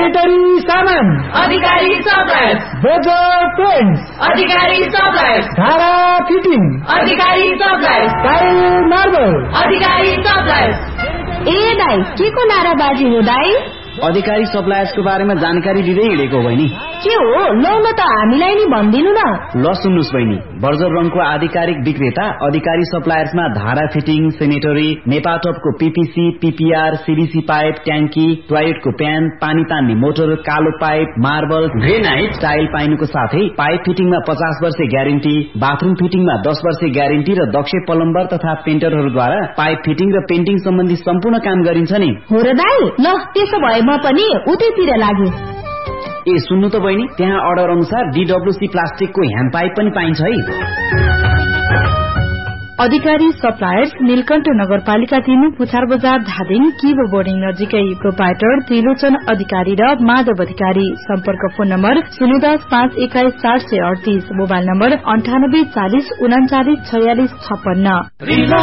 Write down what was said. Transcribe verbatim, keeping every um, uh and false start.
Sanitary सामान अधिकारी suppliers, बजार paints अधिकारी suppliers, धारा फिटिङ अधिकारी सप्लायर्स, टाइल मार्बल अधिकारी सप्लायर्स। ए दाई के को नाराबाजी हो दाई? अधिकारी सप्लायर्सको बारेमा जानकारी दिँदै हिँडेको बहिनी। के हो लौ न त हामीलाई नि भनिदिनु न। ल सुन्नुस् बहिनी, बर्जर रङको आधिकारिक विक्रेता अधिकारी सप्लायर्समा धारा fitting, sanitary, नेपाटपको PPC, PPR, CDC pipe, ट्याङ्की, टोयलेटको प्यान, पानी तान्ने मोटर, कालो पाइप, मार्बल, ग्रेनाइट, टाइल पाइनुको साथै पाइप फिटिङमा पचास वर्ष ग्यारेन्टी, बाथरूम फिटिङमा दस वर्ष ग्यारेन्टी र दक्ष प्लम्बर तथा पेन्टरहरूद्वारा पाइप फिटिङ र पेन्टिङ सम्बन्धी सम्पूर्ण काम गरिन्छ नि। हो र दाई, ल त्यसो भए म पनि उतैतिर लागे। ए सुन्नु त बहिनी, त्यहाँ अर्डर अनुसार डीडब्ल्यूसी प्लास्टिकको ह्यान्ड पाइप पनि पाइन्छ है। अधिकारी सप्लायर्स नीलकण्ठ नगरपालिका तीन पुछार बजार धादिङ किबो बोर्डिङ नजिकै। प्रोपाइटर त्रिलोचन अधिकारी र माधव अधिकारी। सम्पर्क फोन नम्बर शून्य दस पाँच एक्काइस चार सय अडतीस, मोबाइल नम्बर अन्ठानब्बे चालिस उनाचालिस छयालिस छप्पन्न।